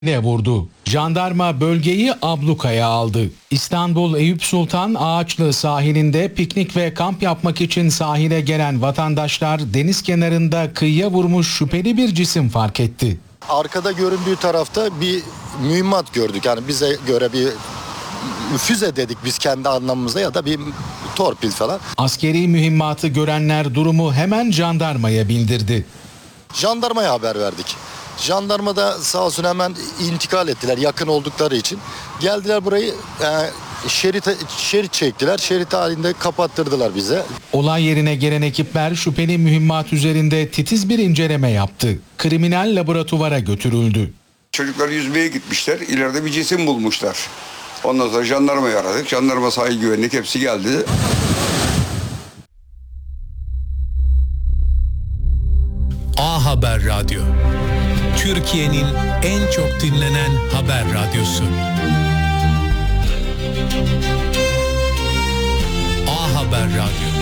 vurdu. Jandarma bölgeyi ablukaya aldı. İstanbul Eyüp Sultan Ağaçlı sahilinde piknik ve kamp yapmak için sahile gelen vatandaşlar deniz kenarında kıyıya vurmuş şüpheli bir cisim fark etti. Arkada göründüğü tarafta bir mühimmat gördük. Yani bize göre bir füze dedik biz kendi anlamımızda ya da bir torpil falan. Askeri mühimmatı görenler durumu hemen jandarmaya bildirdi. Jandarmaya haber verdik. Jandarma da sağ olsun hemen intikal ettiler yakın oldukları için. Geldiler burayı şerit çektiler. Şerit halinde kapattırdılar bize. Olay yerine gelen ekipler şüpheli mühimmat üzerinde titiz bir inceleme yaptı. Kriminal laboratuvara götürüldü. Çocuklar yüzmeye gitmişler. İleride bir cisim bulmuşlar. Ondan sonra jandarmayı aradık. Jandarma, sahil güvenlik hepsi geldi. A Haber Radyo. Türkiye'nin en çok dinlenen haber radyosu. A Haber Radyo.